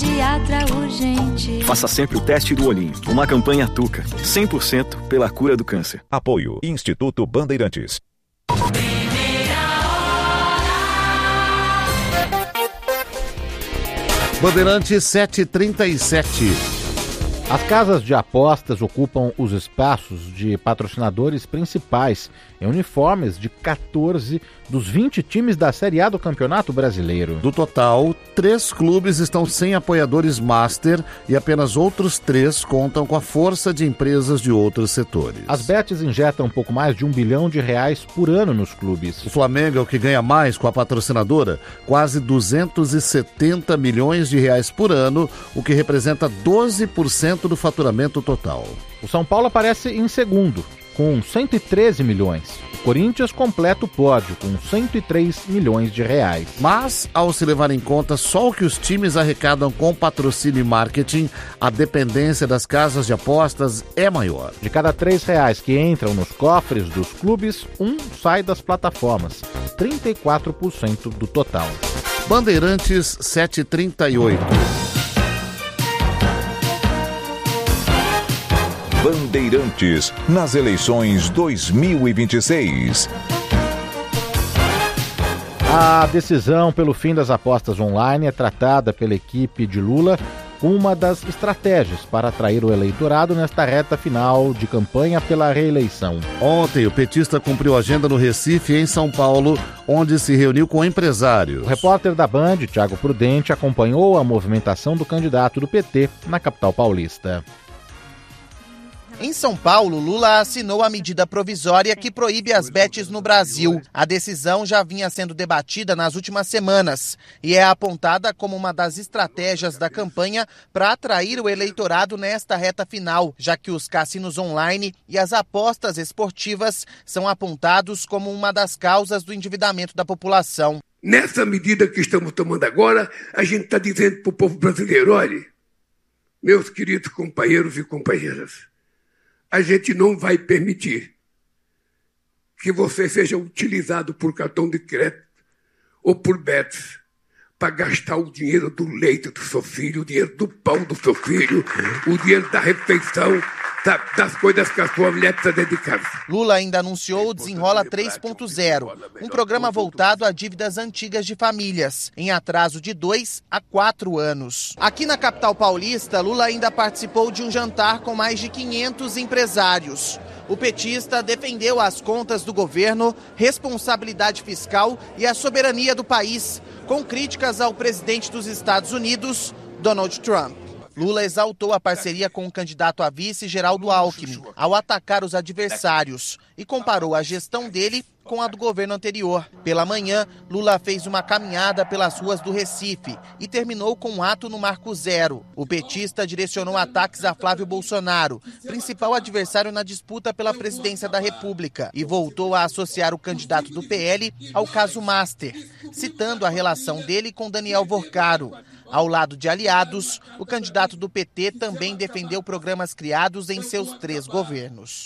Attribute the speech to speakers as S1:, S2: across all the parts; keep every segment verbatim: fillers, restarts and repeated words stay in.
S1: pediatra urgente.
S2: Faça sempre o teste do olhinho. Uma campanha Tuca. cem por cento pela cura do câncer.
S3: Apoio Instituto Bandeirantes.
S4: Bandeirantes sete e trinta e sete.
S5: As casas de apostas ocupam os espaços de patrocinadores principais em uniformes de quatorze dos vinte times da Série A do Campeonato Brasileiro.
S4: Do total, três clubes estão sem apoiadores master e apenas outros três contam com a força de empresas de outros setores.
S5: As bets injetam um pouco mais de um bilhão de reais por ano nos clubes.
S4: O Flamengo é o que ganha mais com a patrocinadora, quase duzentos e setenta milhões de reais por ano, o que representa doze por cento do faturamento total.
S5: O São Paulo aparece em segundo, com cento e treze milhões. O Corinthians completa o pódio, com cento e três milhões de reais.
S4: Mas, ao se levar em conta só o que os times arrecadam com patrocínio e marketing, a dependência das casas de apostas é maior.
S5: De cada três reais que entram nos cofres dos clubes, um sai das plataformas, trinta e quatro por cento do total.
S4: Bandeirantes sete e trinta e oito.
S3: Bandeirantes nas eleições dois mil e vinte e seis.
S5: A decisão pelo fim das apostas online é tratada pela equipe de Lula como uma das estratégias para atrair o eleitorado nesta reta final de campanha pela reeleição.
S4: Ontem, o petista cumpriu agenda no Recife e em São Paulo, onde se reuniu com empresários.
S5: O repórter da Band, Thiago Prudente, acompanhou a movimentação do candidato do P T na capital paulista.
S6: Em São Paulo, Lula assinou a medida provisória que proíbe as bets no Brasil. A decisão já vinha sendo debatida nas últimas semanas e é apontada como uma das estratégias da campanha para atrair o eleitorado nesta reta final, já que os cassinos online e as apostas esportivas são apontados como uma das causas do endividamento da população.
S7: Nessa medida que estamos tomando agora, a gente está dizendo para o povo brasileiro, olha, meus queridos companheiros e companheiras, a gente não vai permitir que você seja utilizado por cartão de crédito ou por bets para gastar o dinheiro do leite do seu filho, o dinheiro do pão do seu filho, o dinheiro da refeição, das coisas que a sua mulher precisa dentro de casa.
S6: Lula ainda anunciou o Desenrola três ponto zero, um programa voltado a dívidas antigas de famílias, em atraso de dois a quatro anos. Aqui na capital paulista, Lula ainda participou de um jantar com mais de quinhentos empresários. O petista defendeu as contas do governo, responsabilidade fiscal e a soberania do país, com críticas ao presidente dos Estados Unidos, Donald Trump. Lula exaltou a parceria com o candidato a vice, Geraldo Alckmin, ao atacar os adversários e comparou a gestão dele com a do governo anterior. Pela manhã, Lula fez uma caminhada pelas ruas do Recife e terminou com um ato no Marco Zero. O petista direcionou ataques a Flávio Bolsonaro, principal adversário na disputa pela presidência da República, e voltou a associar o candidato do P L ao caso Master, citando a relação dele com Daniel Vorcaro. Ao lado de aliados, o candidato do P T também defendeu programas criados em seus três governos.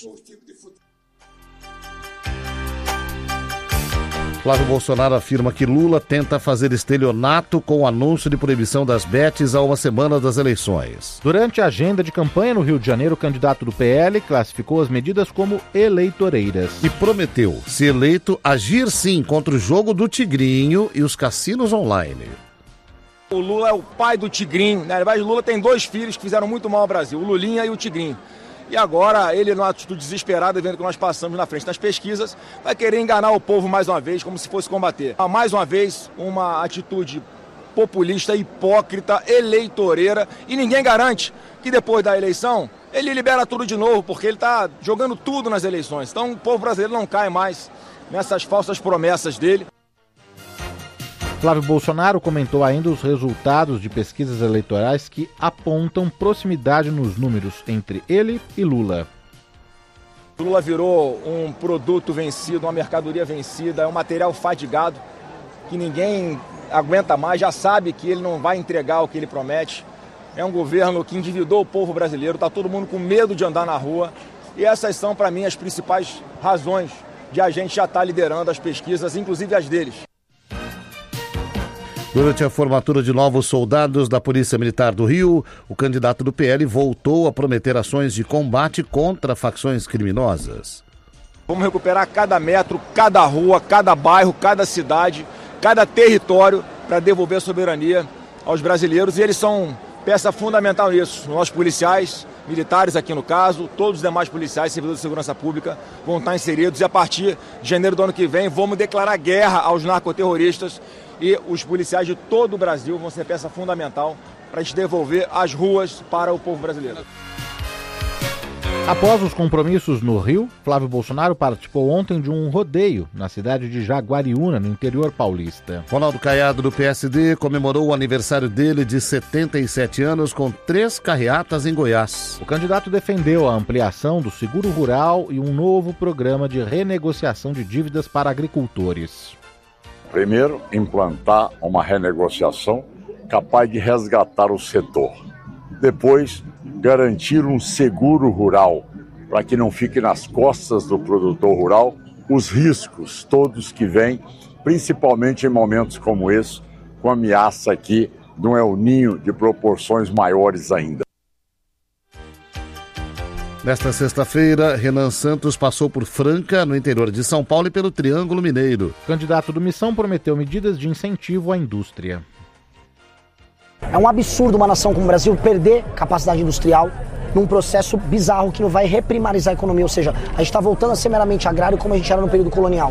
S4: Flávio Bolsonaro afirma que Lula tenta fazer estelionato com o anúncio de proibição das bets a uma semana das eleições.
S5: Durante a agenda de campanha no Rio de Janeiro, o candidato do P L classificou as medidas como eleitoreiras.
S4: E prometeu, se eleito, agir sim contra o jogo do Tigrinho e os cassinos online.
S8: O Lula é o pai do Tigrinho, né? O Lula tem dois filhos que fizeram muito mal ao Brasil, o Lulinha e o Tigrinho. E agora, ele, numa atitude desesperada, vendo que nós passamos na frente das pesquisas, vai querer enganar o povo mais uma vez, como se fosse combater. Mais uma vez, uma atitude populista, hipócrita, eleitoreira, e ninguém garante que depois da eleição ele libera tudo de novo, porque ele está jogando tudo nas eleições. Então o povo brasileiro não cai mais nessas falsas promessas dele.
S5: Flávio Bolsonaro comentou ainda os resultados de pesquisas eleitorais que apontam proximidade nos números entre ele e Lula.
S8: Lula virou um produto vencido, uma mercadoria vencida, é um material fadigado, que ninguém aguenta mais, já sabe que ele não vai entregar o que ele promete. É um governo que endividou o povo brasileiro, está todo mundo com medo de andar na rua. E essas são, para mim, as principais razões de a gente já estar liderando as pesquisas, inclusive as deles.
S4: Durante a formatura de novos soldados da Polícia Militar do Rio, o candidato do P L voltou a prometer ações de combate contra facções criminosas.
S8: Vamos recuperar cada metro, cada rua, cada bairro, cada cidade, cada território para devolver a soberania aos brasileiros. E eles são peça fundamental nisso. Nós policiais, militares aqui no caso, todos os demais policiais, servidores de segurança pública vão estar inseridos. E a partir de janeiro do ano que vem vamos declarar guerra aos narcoterroristas. E os policiais de todo o Brasil vão ser peça fundamental para a gente devolver as ruas para o povo brasileiro.
S5: Após os compromissos no Rio, Flávio Bolsonaro participou ontem de um rodeio na cidade de Jaguariúna, no interior paulista.
S4: Ronaldo Caiado, do P S D, comemorou o aniversário dele de setenta e sete anos com três carreatas em Goiás.
S5: O candidato defendeu a ampliação do seguro rural e um novo programa de renegociação de dívidas para agricultores.
S9: Primeiro, implantar uma renegociação capaz de resgatar o setor. Depois, garantir um seguro rural, para que não fique nas costas do produtor rural os riscos todos que vêm, principalmente em momentos como esse, com a ameaça aqui de um El Niño de proporções maiores ainda.
S4: Nesta sexta-feira, Renan Santos passou por Franca, no interior de São Paulo, e pelo Triângulo Mineiro.
S5: O candidato do Missão prometeu medidas de incentivo à indústria.
S10: É um absurdo uma nação como o Brasil perder capacidade industrial num processo bizarro que não vai reprimarizar a economia, ou seja, a gente está voltando a ser meramente agrário como a gente era no período colonial.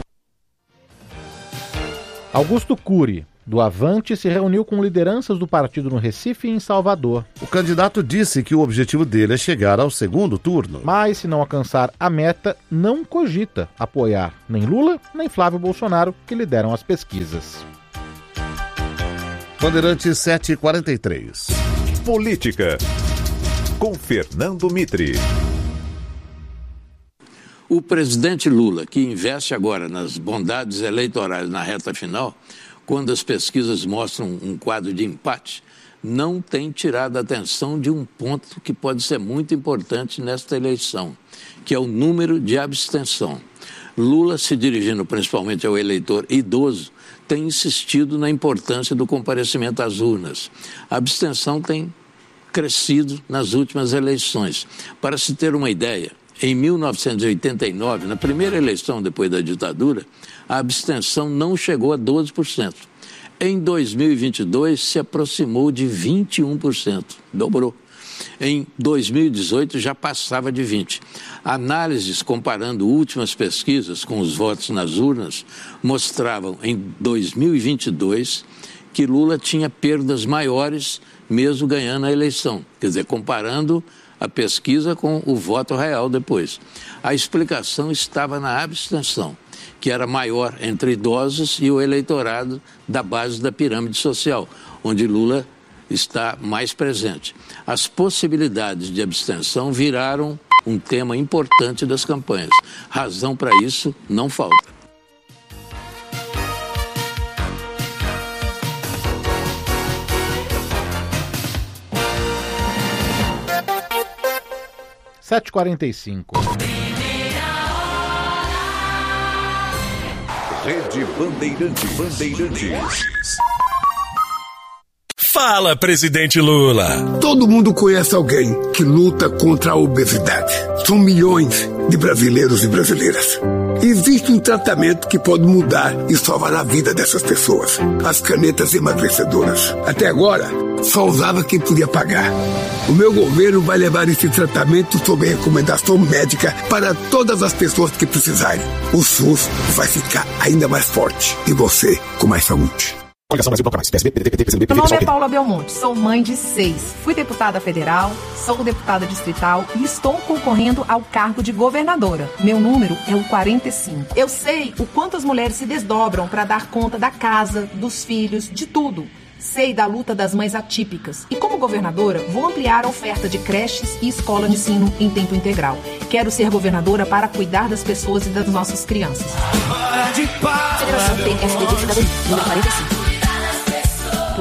S5: Augusto Cury, do Avante, se reuniu com lideranças do partido no Recife e em Salvador.
S4: O candidato disse que o objetivo dele é chegar ao segundo turno.
S5: Mas, se não alcançar a meta, não cogita apoiar nem Lula, nem Flávio Bolsonaro, que lideram as pesquisas.
S4: Bandeirantes sete e quarenta e três.
S3: Política, com Fernando Mitre.
S11: O presidente Lula, que investe agora nas bondades eleitorais na reta final, quando as pesquisas mostram um quadro de empate, não tem tirado a atenção de um ponto que pode ser muito importante nesta eleição, que é o número de abstenção. Lula, se dirigindo principalmente ao eleitor idoso, tem insistido na importância do comparecimento às urnas. A abstenção tem crescido nas últimas eleições. Para se ter uma ideia, em mil novecentos e oitenta e nove, na primeira eleição depois da ditadura, a abstenção não chegou a doze por cento. Em dois mil e vinte e dois, se aproximou de vinte e um por cento, dobrou. Em dois mil e dezoito, já passava de vinte por cento. Análises comparando últimas pesquisas com os votos nas urnas mostravam em dois mil e vinte e dois que Lula tinha perdas maiores mesmo ganhando a eleição. Quer dizer, comparando a pesquisa com o voto real depois. A explicação estava na abstenção, que era maior entre idosos e o eleitorado da base da pirâmide social, onde Lula está mais presente. As possibilidades de abstenção viraram um tema importante das campanhas. Razão para isso não falta.
S5: sete e quarenta e cinco.
S3: Rede Bandeirantes. Bandeirantes.
S12: Fala, presidente Lula!
S7: Todo mundo conhece alguém que luta contra a obesidade. São milhões de brasileiros e brasileiras. Existe um tratamento que pode mudar e salvar a vida dessas pessoas. As canetas emagrecedoras. Até agora, só usava quem podia pagar. O meu governo vai levar esse tratamento sob recomendação médica para todas as pessoas que precisarem. O SUS vai ficar ainda mais forte e você com mais saúde.
S13: Meu nome é Paula Belmonte, sou mãe de seis. Fui deputada federal, sou deputada distrital e estou concorrendo ao cargo de governadora. Meu número é o quarenta e cinco. Eu sei o quanto as mulheres se desdobram para dar conta da casa, dos filhos, de tudo. Sei da luta das mães atípicas e, como governadora, vou ampliar a oferta de creches e escola de ensino em tempo integral. Quero ser governadora para cuidar das pessoas e das nossas crianças. Federação P S D B Cidadania, número quarenta e cinco.
S1: Por um D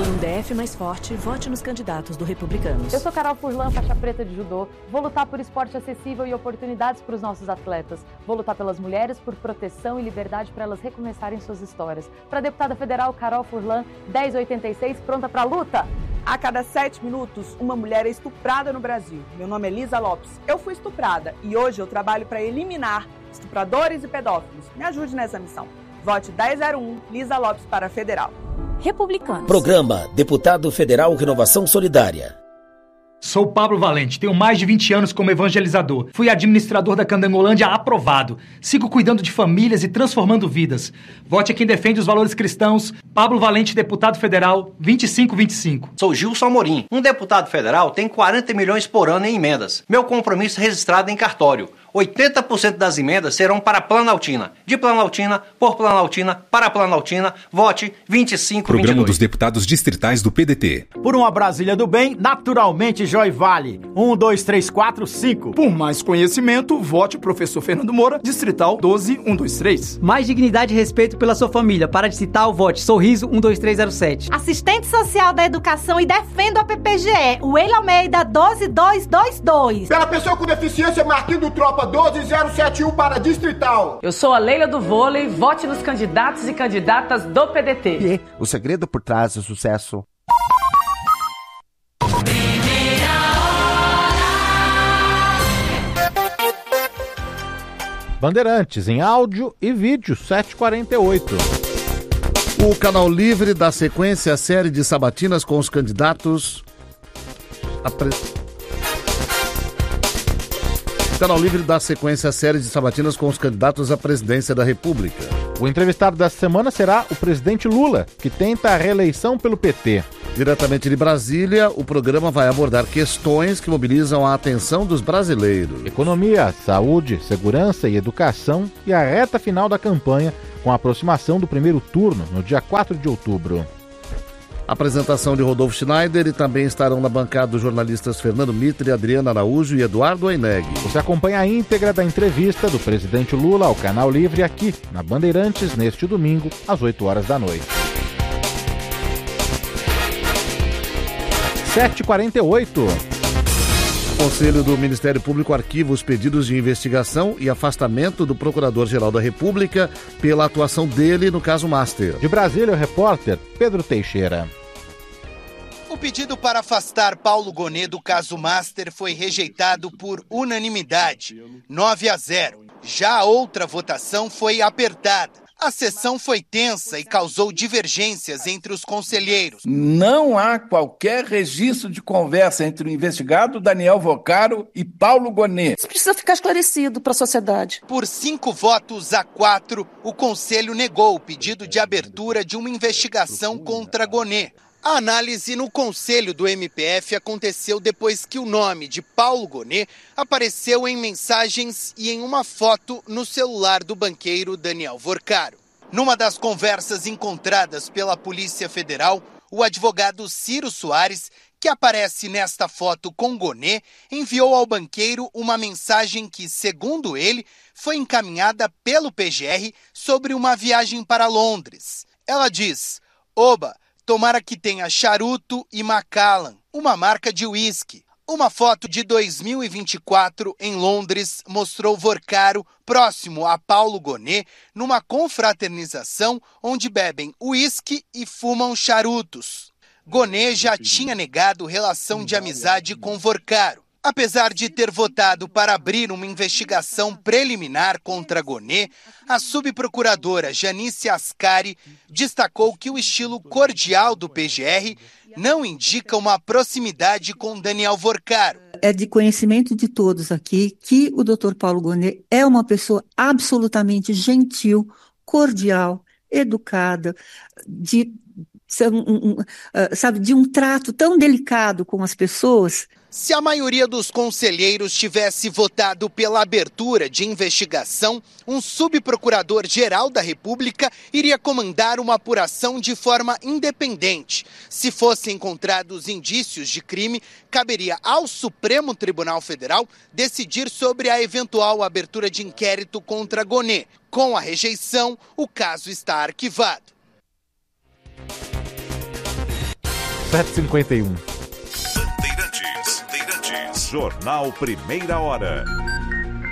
S14: F mais forte, vote nos candidatos do Republicanos.
S15: Eu sou Carol Furlan, faixa preta de judô. Vou lutar por esporte acessível e oportunidades para os nossos atletas. Vou lutar pelas mulheres, por proteção e liberdade para elas recomeçarem suas histórias. Para a deputada federal Carol Furlan, dez oitenta e seis, pronta para a luta.
S16: A cada sete minutos, uma mulher é estuprada no Brasil. Meu nome é Lisa Lopes. Eu fui estuprada e hoje eu trabalho para eliminar estupradores e pedófilos. Me ajude nessa missão. Vote dez zero um, Lisa Lopes para Federal.
S14: Republicanos.
S17: Programa Deputado Federal Renovação Solidária.
S18: Sou Pablo Valente, tenho mais de vinte anos como evangelizador. Fui administrador da Candangolândia aprovado. Sigo cuidando de famílias e transformando vidas. Vote a quem defende os valores cristãos. Pablo Valente, deputado federal, vinte e cinco vinte e cinco.
S19: Sou Gilson Amorim. Um deputado federal tem quarenta milhões por ano em emendas. Meu compromisso registrado em cartório. oitenta por cento das emendas serão para Planaltina. De Planaltina, por Planaltina, para Planaltina. Vote vinte e cinco vinte e dois.
S20: Programa dos Deputados Distritais do P D T.
S21: Por uma Brasília do Bem, naturalmente Joy Vale. um, dois, três, quatro, cinco.
S22: Por mais conhecimento, vote Professor Fernando Moura, Distrital doze um dois três.
S23: Mais dignidade e respeito pela sua família. Para Distrital, vote Sorriso um dois três zero sete.
S24: Assistente Social da Educação e defendo a P P G E. O Eile Almeida doze dois dois dois.
S25: Pela pessoa com deficiência, Marquinhos Tropa doze zero sete um para Distrital.
S26: Eu sou a Leila do Vôlei, vote nos candidatos e candidatas do P D T.
S27: E o segredo por trás do sucesso.
S5: Bandeirantes em áudio e vídeo, sete e quarenta e oito.
S4: O Canal Livre dá sequência à série de sabatinas com os candidatos... Apre... O Canal Livre dá sequência à série de sabatinas com os candidatos à presidência da República.
S5: O entrevistado dessa semana será o presidente Lula, que tenta a reeleição pelo P T.
S4: Diretamente de Brasília, o programa vai abordar questões que mobilizam a atenção dos brasileiros.
S5: Economia, saúde, segurança e educação e a reta final da campanha com a aproximação do primeiro turno no dia quatro de outubro.
S4: Apresentação de Rodolfo Schneider e também estarão na bancada os jornalistas Fernando Mitre, Adriana Araújo e Eduardo Oineg.
S5: Você acompanha a íntegra da entrevista do presidente Lula ao Canal Livre aqui na Bandeirantes neste domingo às oito horas da noite. sete e quarenta e oito.
S4: O Conselho do Ministério Público arquiva os pedidos de investigação e afastamento do Procurador-Geral da República pela atuação dele no caso Master.
S5: De Brasília, o repórter Pedro Teixeira.
S6: O pedido para afastar Paulo Gonet do caso Master foi rejeitado por unanimidade, nove a zero. Já a outra votação foi apertada. A sessão foi tensa e causou divergências entre os conselheiros.
S28: Não há qualquer registro de conversa entre o investigado Daniel Vocaro e Paulo Gonet.
S29: Isso precisa ficar esclarecido para a sociedade.
S6: Por cinco votos a quatro, o Conselho negou o pedido de abertura de uma investigação contra Gonet. A análise no Conselho do M P F aconteceu depois que o nome de Paulo Gonet apareceu em mensagens e em uma foto no celular do banqueiro Daniel Vocaro. Numa das conversas encontradas pela Polícia Federal, o advogado Ciro Soares, que aparece nesta foto com Gonet, enviou ao banqueiro uma mensagem que, segundo ele, foi encaminhada pelo P G R sobre uma viagem para Londres. Ela diz: "Oba, tomara que tenha charuto e Macallan, uma marca de uísque." Uma foto de dois mil e vinte e quatro em Londres mostrou Vocaro próximo a Paulo Gonet numa confraternização onde bebem uísque e fumam charutos. Gonet já tinha negado relação de amizade com Vocaro. Apesar de ter votado para abrir uma investigação preliminar contra Gonet, a subprocuradora Janice Ascari destacou que o estilo cordial do P G R não indica uma proximidade com Daniel Vocaro.
S30: É de conhecimento de todos aqui que o doutor Paulo Gonet é uma pessoa absolutamente gentil, cordial, educada, de, um, um, sabe, de um trato tão delicado com as pessoas.
S6: Se a maioria dos conselheiros tivesse votado pela abertura de investigação, um subprocurador-geral da República iria comandar uma apuração de forma independente. Se fossem encontrados indícios de crime, caberia ao Supremo Tribunal Federal decidir sobre a eventual abertura de inquérito contra Gonet. Com a rejeição, o caso está arquivado.
S5: sete e cinquenta e um.
S1: Bandeirantes, Bandeirantes. Jornal Primeira Hora.